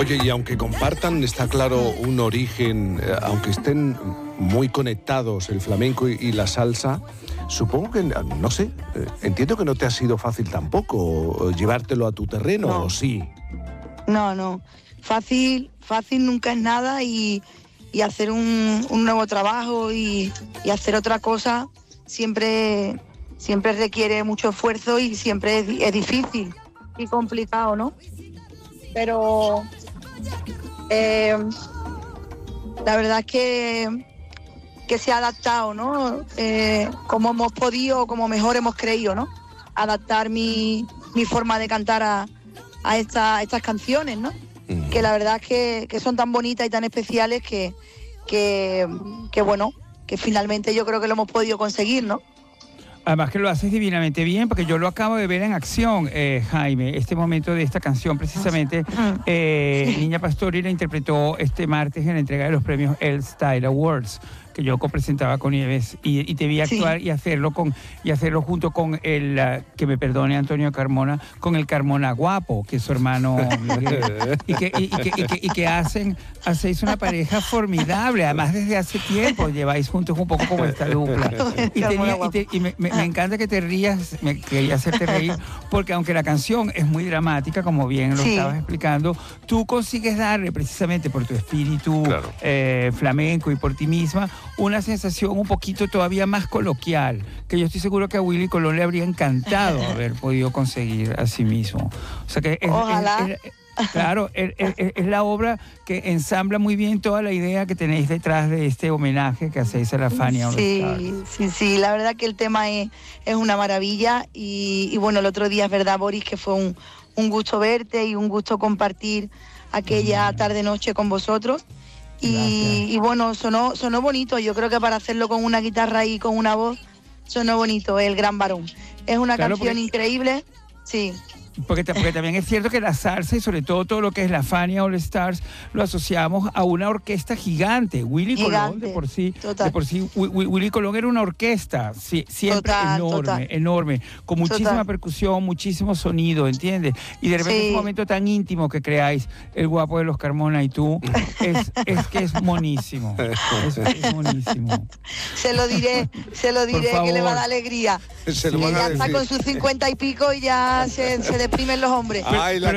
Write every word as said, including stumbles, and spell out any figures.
Oye, y aunque compartan, está claro, un origen, eh, aunque estén muy conectados el flamenco y, y la salsa, supongo que, no sé, eh, entiendo que no te ha sido fácil tampoco llevártelo a tu terreno, No. ¿o sí? No, no. Fácil, fácil nunca es nada y, y hacer un, un nuevo trabajo y, y hacer otra cosa siempre, siempre requiere mucho esfuerzo y siempre es, es difícil y complicado, ¿no? Pero eh, la verdad es que, que se ha adaptado, ¿no? Eh, como hemos podido, como mejor hemos creído, ¿no? Adaptar mi, mi forma de cantar a, a, esta, a estas canciones, ¿no? Mm. Que la verdad es que, que son tan bonitas y tan especiales que, que, que, bueno, que finalmente yo creo que lo hemos podido conseguir, ¿no? Además que lo haces divinamente bien, porque yo lo acabo de ver en acción, eh, Jaime, este momento de esta canción, precisamente, eh, Niña Pastori la interpretó este martes en la entrega de los premios El Style Awards, que yo copresentaba con Nieves, y, y te vi actuar sí. y hacerlo con y hacerlo junto con el, uh, que me perdone Antonio Carmona, con el Carmona guapo, que es su hermano Miguel, y que, y, y que, y que, y que hacen, hacéis una pareja formidable, además desde hace tiempo lleváis juntos un poco como esta dupla. Y, tenía, y, te, y me, me, me encanta que te rías, me quería hacerte reír, porque aunque la canción es muy dramática, como bien lo sí. estabas explicando, tú consigues darle precisamente por tu espíritu claro. eh, flamenco y por ti misma una sensación un poquito todavía más coloquial, que yo estoy seguro que a Willy Colón le habría encantado haber podido conseguir a sí mismo. O sea que es, Ojalá. Es, es, claro, es, es, es la obra que ensambla muy bien toda la idea que tenéis detrás de este homenaje que hacéis a la Fania All Stars. Sí, sí, sí, la verdad que el tema es, es una maravilla y, y bueno, el otro día es verdad, Boris, que fue un, un gusto verte y un gusto compartir aquella mm. tarde-noche con vosotros. Y, y bueno, sonó, sonó bonito. Yo creo que para hacerlo con una guitarra y con una voz, sonó bonito, El Gran Varón. Es una claro, canción porque... increíble, sí. Porque, porque también es cierto que la salsa y sobre todo todo lo que es la Fania All Stars lo asociamos a una orquesta gigante. Willy gigante, Colón de por sí, total. de por sí Willy Colón era una orquesta, sí, siempre total, enorme, total. enorme, con muchísima total. percusión, muchísimo sonido, ¿entiendes? Y de repente sí. ese momento tan íntimo que creáis, el guapo de los Carmona y tú, es, es que es monísimo. Es, es monísimo. Se lo diré, se lo diré que le va a dar alegría. Se lo sí. van a ya decir. Está con sus cincuenta y pico y ya se, se deprimen los hombres. Ay, la